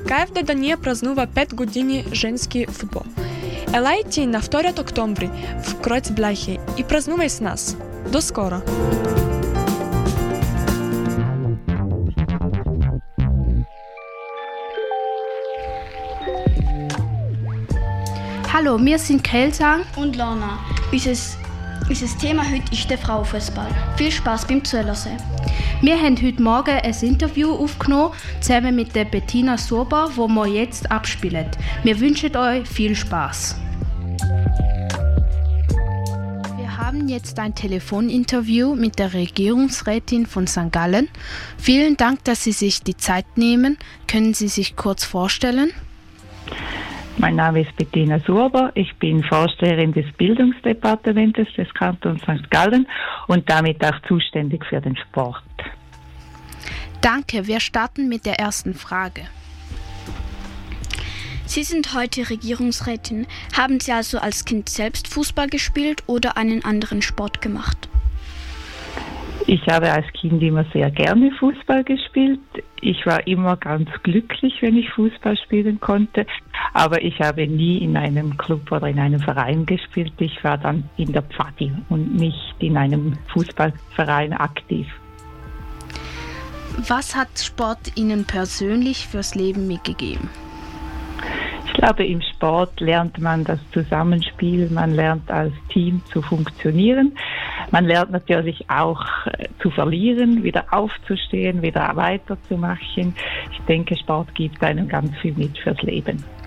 КФ Додання празнува 5 години женски футбол. Елайте на 2 октомври в Кройцбляхе и празнувай с нас. До скоро! Hallo, wir sind Kelsang und Lorna. Unser Thema heute ist der Frauenfußball. Viel Spaß beim Zuhören. Wir haben heute Morgen ein Interview aufgenommen, zusammen mit der Bettina Surber, wo wir jetzt abspielen. Wir wünschen euch viel Spaß. Wir haben jetzt ein Telefoninterview mit der Regierungsrätin von St. Gallen. Vielen Dank, dass Sie sich die Zeit nehmen. Können Sie sich kurz vorstellen? Mein Name ist Bettina Surber, ich bin Vorsteherin des Bildungsdepartements des Kantons St. Gallen und damit auch zuständig für den Sport. Danke, wir starten mit der ersten Frage. Sie sind heute Regierungsrätin. Haben Sie also als Kind selbst Fußball gespielt oder einen anderen Sport gemacht? Ich habe als Kind immer sehr gerne Fußball gespielt. Ich war immer ganz glücklich, wenn ich Fußball spielen konnte. Aber ich habe nie in einem Club oder in einem Verein gespielt. Ich war dann in der Pfadi und nicht in einem Fußballverein aktiv. Was hat Sport Ihnen persönlich fürs Leben mitgegeben? Ich glaube, im Sport lernt man das Zusammenspiel, man lernt als Team zu funktionieren. Man lernt natürlich auch zu verlieren, wieder aufzustehen, wieder weiterzumachen. Ich denke, Sport gibt einem ganz viel mit fürs Leben.